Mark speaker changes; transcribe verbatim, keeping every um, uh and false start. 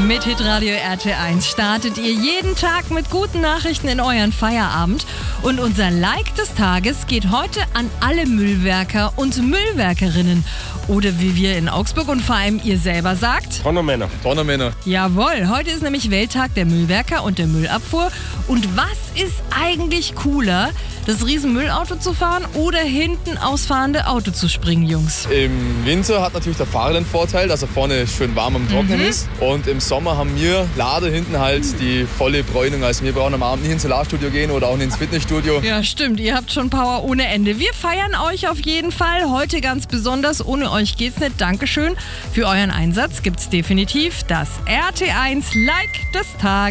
Speaker 1: Mit Hitradio R T eins startet ihr jeden Tag mit guten Nachrichten in euren Feierabend. Und unser Like des Tages geht heute an alle Müllwerker und Müllwerkerinnen. Oder wie wir in Augsburg und vor allem ihr selber sagt:
Speaker 2: Donnermänner.
Speaker 3: Donnermänner.
Speaker 1: Jawohl, heute ist nämlich Welttag der Müllwerker und der Müllabfuhr. Und was ist eigentlich cooler, das Riesenmüllauto zu fahren oder hinten ausfahrende Auto zu springen, Jungs?
Speaker 3: Im Winter hat natürlich der Fahrer den Vorteil, dass er vorne schön warm am Trocknen
Speaker 1: Mhm.
Speaker 3: ist. Und im Sommer haben wir Lader hinten halt die volle Bräunung. Also wir brauchen am Abend nicht ins Solarstudio gehen oder auch nicht ins Fitnessstudio.
Speaker 1: Ja, stimmt. Ihr habt schon Power ohne Ende. Wir feiern euch auf jeden Fall. Heute ganz besonders. Ohne euch geht's nicht. Dankeschön. Für euren Einsatz gibt's definitiv das R T eins Like des Tages.